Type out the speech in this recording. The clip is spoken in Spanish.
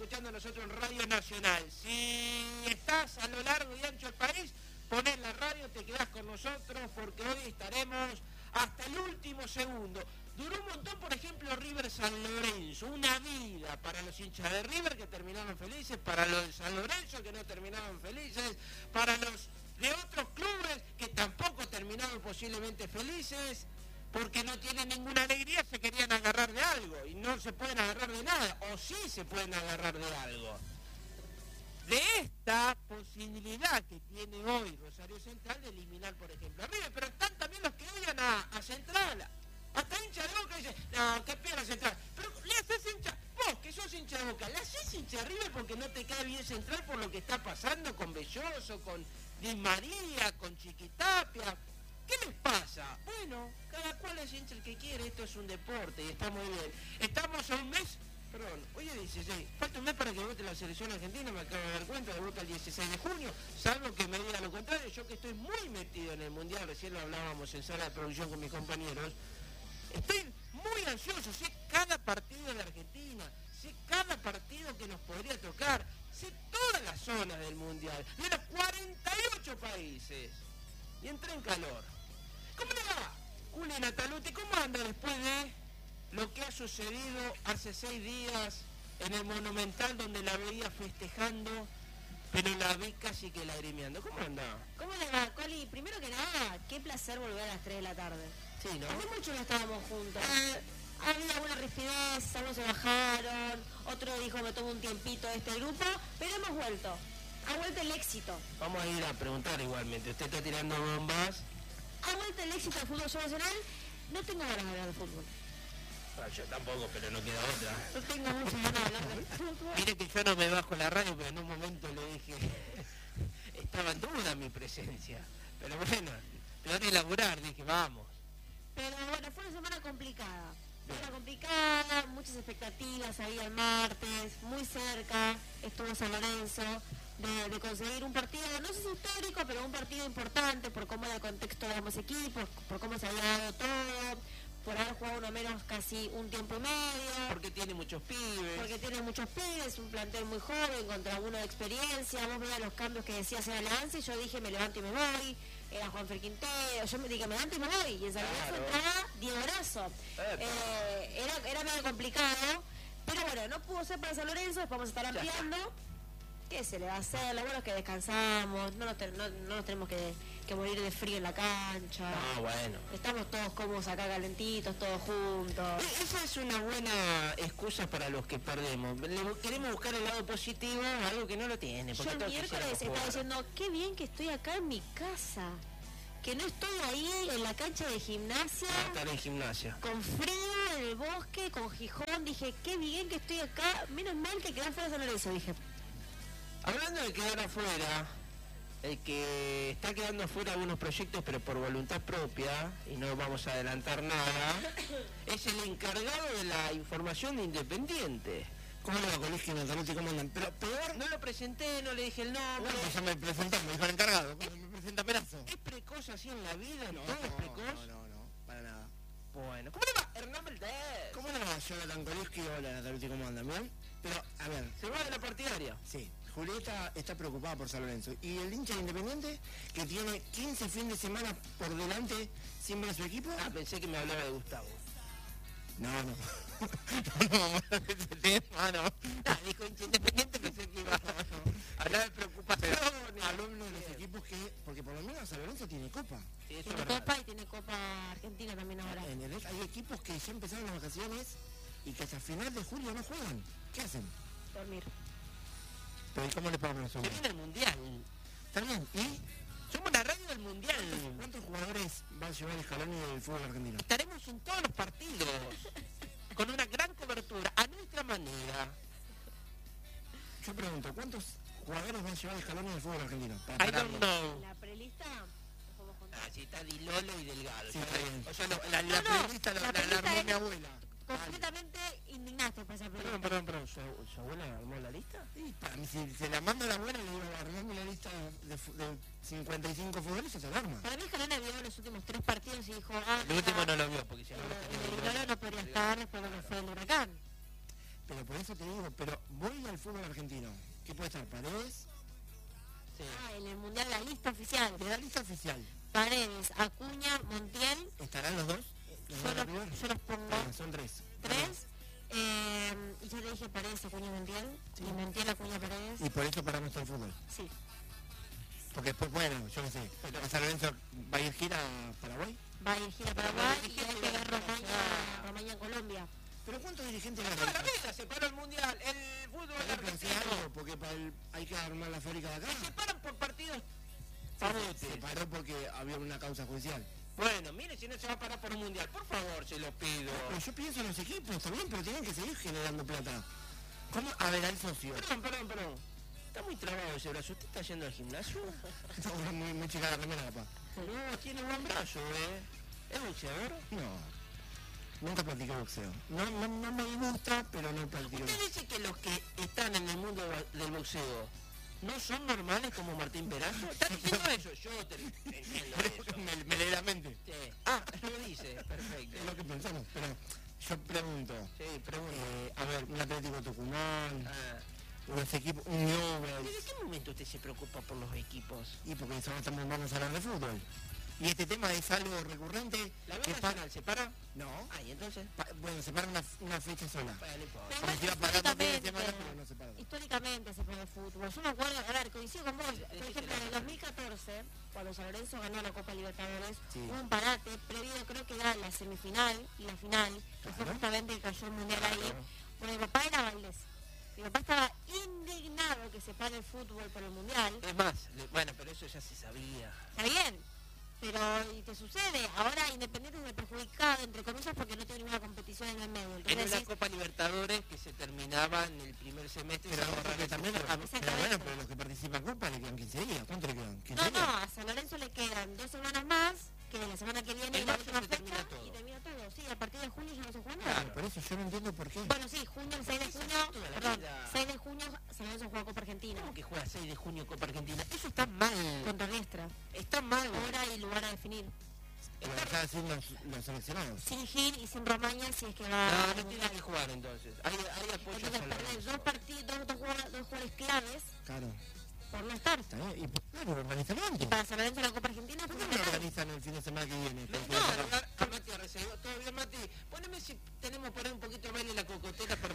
escuchando a nosotros en Radio Nacional. Si estás a lo largo y ancho del país, ponés la radio, te quedás con nosotros, porque hoy estaremos hasta el último segundo. Duró un montón, por ejemplo, River San Lorenzo, una vida para los hinchas de River que terminaron felices, para los de San Lorenzo que no terminaron felices, para los de otros clubes que tampoco terminaron posiblemente felices, porque no tienen ninguna alegría, se querían agarrar de algo, y no se pueden agarrar de nada, o sí se pueden agarrar de algo. De esta posibilidad que tiene hoy Rosario Central de eliminar, por ejemplo, a River, pero están también los que odian a Central. Hasta hincha de Boca dice, no, que pierda Central. Pero le haces hincha, vos que sos hincha de Boca, le haces hincha de River porque no te cae bien Central por lo que está pasando con Belloso, con Di María, con Chiquitapia. ¿Qué les pasa? Bueno, cada cual es hincha el que quiere, esto es un deporte y está muy bien. Estamos a un mes, perdón, hoy es 16, falta un mes para que vote la selección argentina, me acabo de dar cuenta, vota el 16 de junio, salvo que me diga lo contrario, yo que estoy muy metido en el Mundial, recién lo hablábamos en sala de producción con mis compañeros, estoy muy ansioso, sé cada partido de Argentina, sé cada partido que nos podría tocar, sé todas las zonas del Mundial, de los 48 países, y entré en calor. ¿Cómo le va? Juli Nataluti, ¿cómo anda después de lo que ha sucedido hace 6 días en el Monumental, donde la veía festejando, pero la vi casi que lagrimeando? ¿Cómo anda? ¿Cómo le va, Coli? Primero que nada, qué placer volver a las 3 de la tarde. Sí, ¿no? Hace mucho no estábamos juntos. Había alguna rispidez, algunos se bajaron, otro dijo me tomo un tiempito de este grupo, pero hemos vuelto. Ha vuelto el éxito. Vamos a ir a preguntar igualmente. ¿Usted está tirando bombas? Ha vuelto el éxito del fútbol nacional. No tengo ganas de hablar de fútbol. Ah, yo tampoco, pero no queda otra. No tengo mucho ganas de hablar de fútbol. Mire que yo no me bajo la radio, pero en un momento le dije... estaba en duda mi presencia. Pero bueno, tengo que elaborar, dije, vamos. Pero bueno, fue una semana complicada. Semana complicada, muchas expectativas, había el martes, muy cerca, estuvo San Lorenzo, de conseguir un partido, no sé si histórico, pero un partido importante por cómo era el contexto de ambos equipos, por cómo se había dado todo, por haber jugado uno menos casi un tiempo y medio. Porque tiene muchos pibes. Porque tiene muchos pibes, un plantel muy joven, contra uno de experiencia. Vos veías los cambios que decía hacer el avance y yo dije me levanto y me voy. Era Juanfer Quintero, yo me dije me levanto y me voy. Y en San Lorenzo entraba Diego Brazo. Era medio complicado, pero bueno, no pudo ser para San Lorenzo, después vamos a estar ampliando. ¿Qué se le va a hacer? Lo bueno es que descansamos, no nos tenemos que morir de frío en la cancha. Ah, bueno. Estamos todos cómodos acá calentitos, todos juntos. Esa es una buena excusa para los que perdemos. Queremos buscar el lado positivo, algo que no lo tiene. Yo el miércoles estaba diciendo, qué bien que estoy acá en mi casa. Que no estoy ahí en la cancha de gimnasia. Estar en gimnasia. Con frío, en el bosque, con Gijón. Dije, qué bien que estoy acá. Menos mal que quedar fuera de San Lorenzo, dije. Hablando de quedar afuera, el que está quedando afuera algunos proyectos, pero por voluntad propia, y no vamos a adelantar nada, es el encargado de la información de Independiente. ¿Cómo le va, Colegio Nataluti? ¿Cómo andan? Pero peor... No lo presenté, no le dije el nombre. Bueno, pues ya me presentó, me dijo el encargado. Me presenta Perazo. ¿Es precoz así en la vida? No, ¿Todo es precoz? no, para nada. Bueno, ¿cómo le va? Hernán Valdés. ¿Cómo le va, Jonathan Colegio? Hola, Nataluti, ¿cómo andan? ¿Bien? Pero, a ver... ¿Se va de la partidaria? Sí. Julieta está preocupada por San Lorenzo. Y el hincha de Independiente, que tiene 15 fines de semana por delante sin ver a su equipo... Ah, pensé que me hablaba de Gustavo. No. No vamos a hablar de ese tema, no. Dijo hincha Independiente, pensé que iba a hablar de preocupación. Habló de los equipos que... Porque por lo menos San Lorenzo tiene Copa. Sí, eso Tiene es verdad. Copa y tiene Copa Argentina también ahora. Hay equipos que ya empezaron las vacaciones y que hasta final de julio no juegan. ¿Qué hacen? Dormir. Pero ¿y cómo le pagamos eso? Se viene el Mundial. ¿Está bien? ¿Y? Somos la radio del Mundial. ¿Cuántos jugadores va a llevar Scaloni del fútbol argentino? Estaremos en todos los partidos. Con una gran cobertura, a nuestra manera. Yo pregunto, ¿cuántos jugadores va a llevar Scaloni del fútbol argentino? I don't know. La prelista... Ah, sí, está Di Lolo y Delgado. Sí, está bien. O sea, la prelista la armó mi abuela. Completamente indignaste por esa prelista. Perdón. ¿Su abuela armó la lista? Sí, para mí, si se la manda la abuela, le digo, armame la lista de 55 futbolistas, se la arma. Para mí Scaloni vio los últimos 3 partidos y dijo... El último no lo vio, porque si no no podría estar después de que fue el huracán. pero por eso te digo, pero voy al fútbol argentino. ¿Qué puede estar? ¿Paredes? Sí. En el Mundial la lista oficial. De la lista oficial. Paredes, Acuña, Montiel. ¿Estarán los dos? Yo los pongo. Son 3. 3. Y ya te dije Paredes, Acuña, Montiel. Sí. Y Montiel, Acuña, Paredes. Y por eso paramos todo el fútbol. Sí. Porque después, bueno, yo no sé. Pero San Lorenzo va a ir gira a Paraguay. Va a ir a Paraguay y hay que ver Romaña en Colombia. ¿Pero cuántos dirigentes No, la vida, se paró el mundial, el fútbol argentino. Porque hay que armar la fábrica de acá. Se paran por partidos. Se paró porque había una causa judicial. Bueno, mire si no se va a parar por un mundial, por favor, se lo pido. Pero yo pienso en los equipos, está bien, pero tienen que seguir generando plata. ¿Cómo? A ver, al socio. Perdón. Está muy trabado ese brazo. ¿Usted está yendo al gimnasio? No, muy chica la remera, papá. No, tiene buen brazo, ¿Es boxeador? No. Nunca practiqué boxeo. No me gusta, pero no practiqué ¿Usted boxeo. dice que los que están en el mundo del boxeo no son normales como Martín Perazo? ¿Está diciendo eso? Yo te entiendo eso. Me lee la mente. Sí. Ah, lo dice, perfecto. Es lo que pensamos, pero yo pregunto. Sí, pregunto. A ver, un Atlético Tucumán, Ah. unos equipos, un Newell's. ¿Desde qué momento usted se preocupa por los equipos? Y porque solo estamos vamos a hablar de fútbol. Y este tema es algo recurrente. ¿La que B Nacional se para? No. Ah, ¿y entonces? Bueno, se para una fecha sola. Bueno, no importa. Pero Como si iba igual pagando fin de históricamente, semana, pero no se para. históricamente se pone fútbol. Yo me acuerdo, a ver, coincido con vos, por ejemplo, en el 2014, cuando San Lorenzo ganó la Copa Libertadores, Sí. hubo un parate previo, creo que era la semifinal y la final, que fue Claro. justamente que cayó el Mundial ahí. Bueno, mi papá era Valdés. Mi papá estaba indignado que se pare el fútbol por el Mundial. Es más, bueno, pero eso ya se sabía. Está bien, pero y te sucede. Ahora Independiente se perjudicado, entre comillas, porque no tiene ninguna competición en el medio. En Entonces una decís, Copa Libertadores que se terminaba en el primer semestre. Pero se borra porque el también, título. pero bueno, pero los que participan en Copa le quedan 15 días. ¿Cuánto le quedan? ¿15 no, días? a San Lorenzo le quedan 2 semanas más, que la semana que viene En es la marzo última se fecha termina todo. y termina todo. Sí, a partir de junio ya no se juega nada. Claro, por eso yo no entiendo por qué. Bueno, sí, junio, el 6 de junio, toda la perdón, vida. 6 de junio San Lorenzo juega Copa Argentina ¿Cómo que juega 6 de junio Copa Argentina? Eso está mal. contra Riestra. Está mal. Hora y lugar a definir. Pero ya sin los seleccionados. Sin Gil y sin Romaña si es que va No, al no tiene Mundial. que jugar entonces. Ahí apoya Entonces a perdés dos partidos, dos jugadores claves Claro. por no estar. Está bien. Y claro, organizan antes. Para San Lorenzo la Copa Argentina ¿Por fue qué no lo organizan el fin de semana que viene? No, a Mati Arrecedo. Todavía, Mati. Poneme si tenemos por ahí un poquito de baile en la cocotera.